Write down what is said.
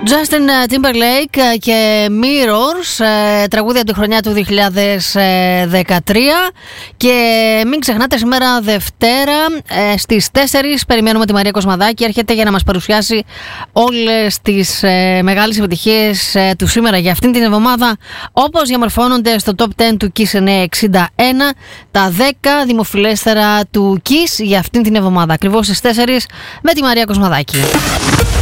Justin Timberlake και Mirrors, τραγούδια από τη χρονιά του 2013. Και μην ξεχνάτε, σήμερα Δευτέρα στις 4 περιμένουμε τη Μαρία Κοσμαδάκη. Έρχεται για να μας παρουσιάσει όλες τις μεγάλες επιτυχίες του σήμερα για αυτήν την εβδομάδα, όπως διαμορφώνονται στο Top 10 του Kiss 961, τα 10 δημοφιλέστερα του Kiss για αυτήν την εβδομάδα. Ακριβώς στις 4 με τη Μαρία Κοσμαδάκη.